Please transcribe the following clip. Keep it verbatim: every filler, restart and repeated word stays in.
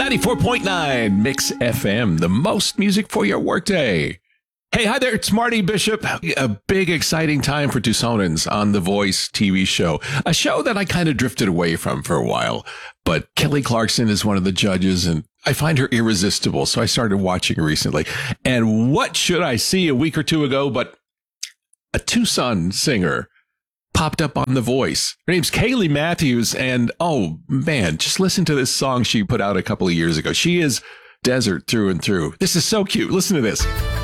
ninety-four point nine Mix F M, the most music for your workday. Hey, hi there, it's Marty Bishop. A big, exciting time for Tucsonans on The Voice T V show, a show that I kind of drifted away from for a while. But Kelly Clarkson is one of the judges, and I find her irresistible, so I started watching recently. And what should I see a week or two ago but a Tucson singer popped up on The Voice. Her name's Kaylee Matthews, and oh man, just listen to this song she put out a couple of years ago. She is desert through and through. This is so cute. Listen to this.